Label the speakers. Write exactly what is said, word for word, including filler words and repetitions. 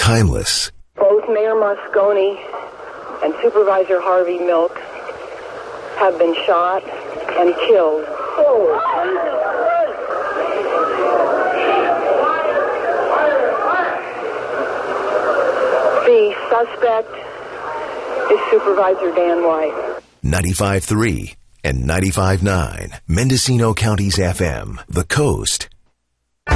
Speaker 1: timeless.
Speaker 2: Both Mayor Moscone and Supervisor Harvey Milk have been shot and killed. The suspect is Supervisor Dan White.
Speaker 1: ninety-five point three and ninety-five point nine, Mendocino County's F M, The Coast.